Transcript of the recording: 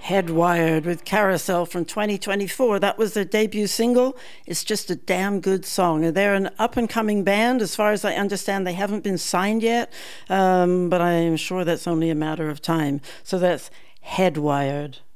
Headwired with Carousel from 2024. That was their debut single. It's just a damn good song. And they're an up-and-coming band. As far as I understand, they haven't been signed yet, but I am sure that's only a matter of time. So that's Headwired.